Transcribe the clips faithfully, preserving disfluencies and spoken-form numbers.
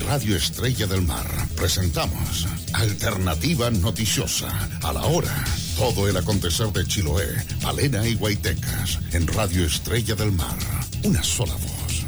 Radio Estrella del Mar presentamos Alternativa Noticiosa. A la hora, todo el acontecer de Chiloé, Palena y Guaitecas. En Radio Estrella del Mar, una sola voz.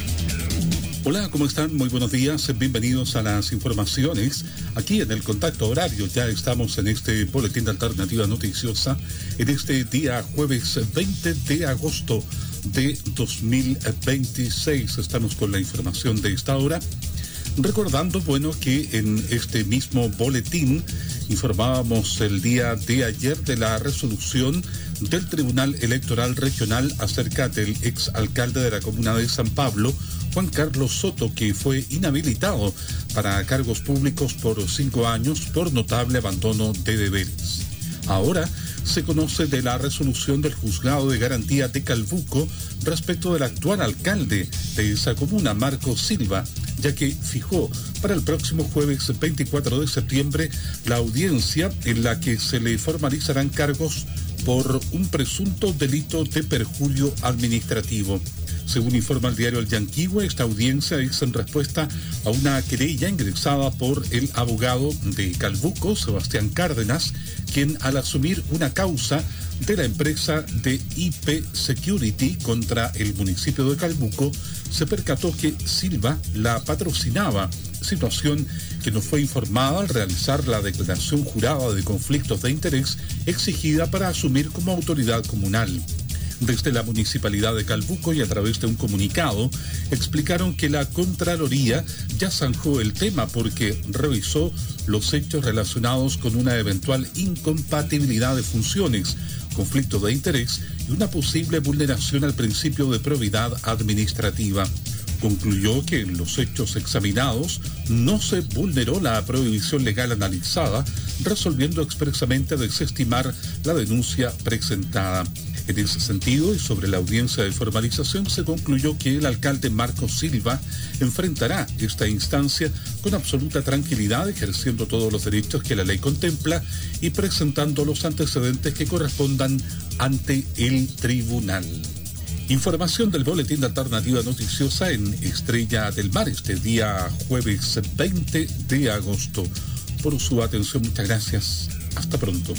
Hola, ¿cómo están? Muy buenos días, bienvenidos a las informaciones. Aquí en el Contacto Horario, ya estamos en este boletín de Alternativa Noticiosa, en este día jueves veinte de agosto de dos mil veintiséis. Estamos con la información de esta hora. Recordando, bueno, que en este mismo boletín informábamos el día de ayer de la resolución del Tribunal Electoral Regional acerca del exalcalde de la comuna de San Pablo, Juan Carlos Soto, que fue inhabilitado para cargos públicos por cinco años por notable abandono de deberes. Ahora se conoce de la resolución del Juzgado de Garantía de Calbuco respecto del actual alcalde de esa comuna, Marco Silva, ya que fijó para el próximo jueves veinticuatro de septiembre la audiencia en la que se le formalizarán cargos por un presunto delito de perjurio administrativo. Según informa el diario El Yanquihue, esta audiencia es en respuesta a una querella ingresada por el abogado de Calbuco, Sebastián Cárdenas, quien al asumir una causa de la empresa de I P Security contra el municipio de Calbuco, se percató que Silva la patrocinaba, situación que no fue informada al realizar la declaración jurada de conflictos de interés exigida para asumir como autoridad comunal. Desde la Municipalidad de Calbuco y a través de un comunicado, explicaron que la Contraloría ya zanjó el tema porque revisó los hechos relacionados con una eventual incompatibilidad de funciones, conflicto de interés y una posible vulneración al principio de probidad administrativa. Concluyó que en los hechos examinados no se vulneró la prohibición legal analizada, resolviendo expresamente desestimar la denuncia presentada. En ese sentido, y sobre la audiencia de formalización, se concluyó que el alcalde Marco Silva enfrentará esta instancia con absoluta tranquilidad, ejerciendo todos los derechos que la ley contempla y presentando los antecedentes que correspondan ante el tribunal. Información del boletín de Alternativa Noticiosa en Estrella del Mar, este día jueves veinte de agosto. Por su atención, muchas gracias. Hasta pronto.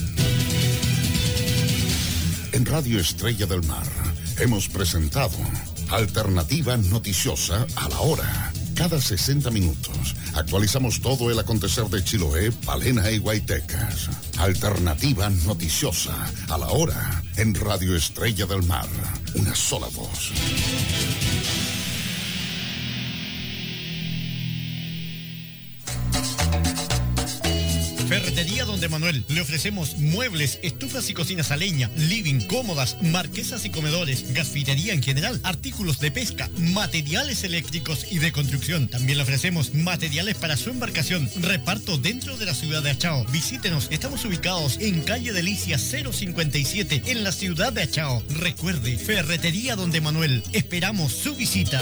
En Radio Estrella del Mar hemos presentado Alternativa Noticiosa a la hora. Cada sesenta minutos actualizamos todo el acontecer de Chiloé, Palena y Guaitecas. Alternativa Noticiosa a la hora en Radio Estrella del Mar. Una sola voz. Ferretería Donde Manuel. Le ofrecemos muebles, estufas y cocinas a leña, living, cómodas, marquesas y comedores, gasfitería en general, artículos de pesca, materiales eléctricos y de construcción. También le ofrecemos materiales para su embarcación. Reparto dentro de la ciudad de Achao. Visítenos. Estamos ubicados en calle Delicia cero cincuenta y siete en la ciudad de Achao. Recuerde, Ferretería Donde Manuel. Esperamos su visita.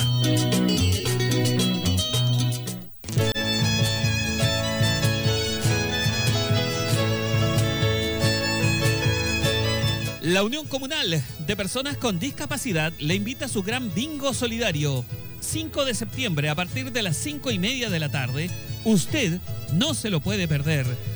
La Unión Comunal de Personas con Discapacidad le invita a su gran bingo solidario. cinco de septiembre a partir de las cinco y media de la tarde. Usted no se lo puede perder.